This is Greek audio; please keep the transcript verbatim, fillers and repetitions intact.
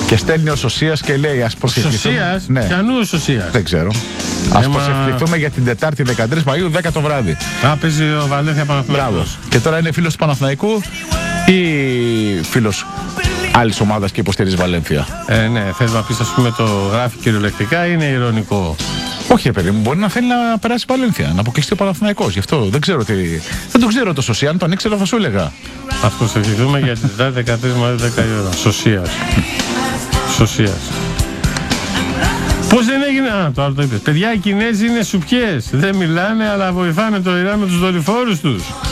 Και στέλνει ο Σωσίας και λέει: ας προσευχηθούμε. Σωσίας, ναι. Ποιανού ο Σωσίας? Δεν ξέρω. Ας Έμα... προσευχηθούμε για την Τετάρτη δεκατρείς Μαΐου, δέκα το βράδυ. Α, παίζει ο Βαλένθια Παναθηναϊκός. Μπράβο. Και τώρα είναι φίλος του Παναθηναϊκού ή φίλος άλλης ομάδας και υποστηρίζει Βαλένθια? Ε, ναι, θες να πεις, ας πούμε, το γράφει κυριολεκτικά ή είναι ηρωνικό? Όχι, παιδί μου, μπορεί να θέλει να περάσει Βαλένθια, να αποκλειστεί ο Παναθηναϊκός. Γι' αυτό δεν ξέρω τι. Δεν το ξέρω το Σωσία. Αν τον ήξερα, θα σου έλεγα. Ας προσευχηθούμε για την Τετάρτη δεκατρείς Μαΐου, δέκα η ώρα. Σωσίας. Σωσίας. Πώς δεν έγινε? Α, τώρα το είπες. Παιδιά, οι Κινέζοι είναι σουπιές. Δεν μιλάνε, αλλά βοηθάνε το Ιράν με τους δορυφόρους τους.